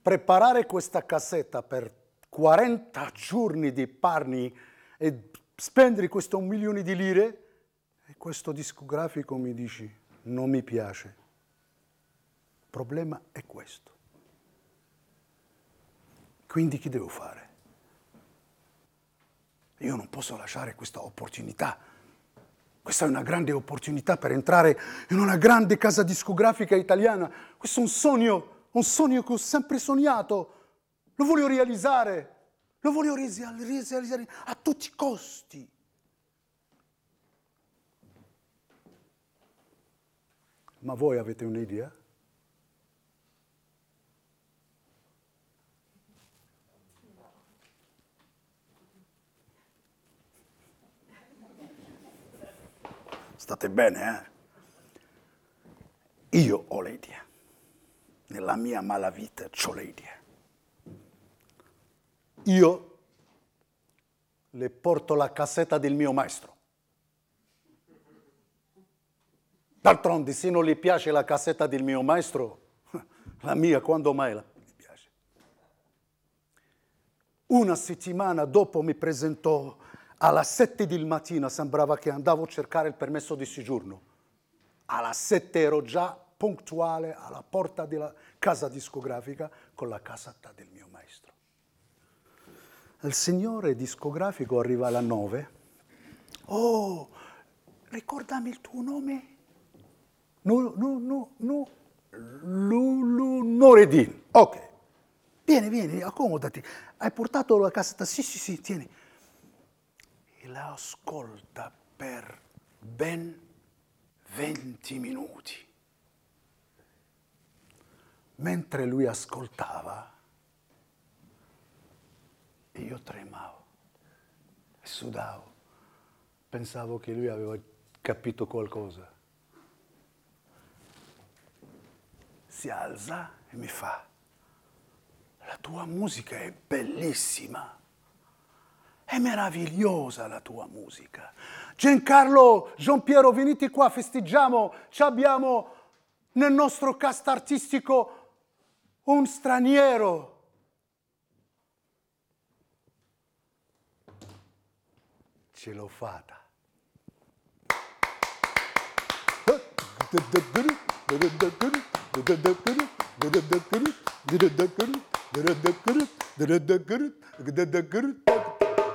preparare questa cassetta per 40 giorni di panni e spendere questo 1 milione di lire, e questo discografico mi dice non mi piace. Il problema è questo. Quindi che devo fare? Io non posso lasciare questa opportunità. Questa è una grande opportunità per entrare in una grande casa discografica italiana. Questo è un sogno che ho sempre sognato. Lo voglio realizzare a tutti i costi. Ma voi avete un'idea? State bene, eh? Io ho l'idea. Nella mia malavita c'ho l'idea. Io le porto la cassetta del mio maestro. D'altronde, se non le piace la cassetta del mio maestro, la mia quando mai mi piace. Una settimana dopo mi presentò alla 7 del mattino, sembrava che andavo a cercare il permesso di soggiorno. Alla 7 ero già puntuale alla porta della casa discografica con la cassetta del mio maestro. Il signore discografico arriva alla 9. Oh, ricordami il tuo nome? Nureddin. Ok. Vieni, accomodati. Hai portato la cassetta? Sì, tieni. E la ascolta per ben 20 minuti. Mentre lui ascoltava, io tremavo e sudavo. Pensavo che lui aveva capito qualcosa. Si alza e mi fa: la tua musica è bellissima, è meravigliosa la tua musica. Giancarlo, Giampiero, venite qua, festeggiamo, ci abbiamo nel nostro cast artistico un straniero. Ce l'ho fatta.